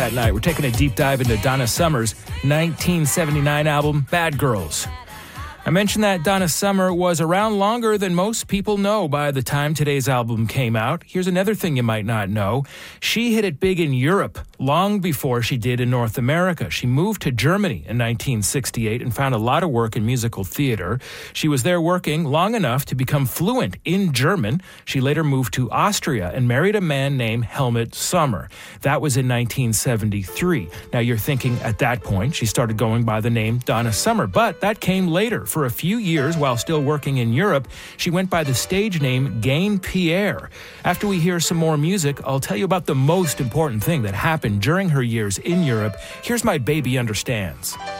that night. We're taking a deep dive into Donna Summer's 1979 album, Bad Girls. I mentioned that Donna Summer was around longer than most people know by the time today's album came out. Here's another thing you might not know. She hit it big in Europe long before she did in North America. She moved to Germany in 1968 and found a lot of work in musical theater. She was there working long enough to become fluent in German. She later moved to Austria and married a man named Helmut Sommer. That was in 1973. Now you're thinking at that point she started going by the name Donna Summer, but that came later. For a few years, while still working in Europe, she went by the stage name Gain Pierre. After we hear some more music, I'll tell you about the most important thing that happened during her years in Europe. Here's My Baby Understands.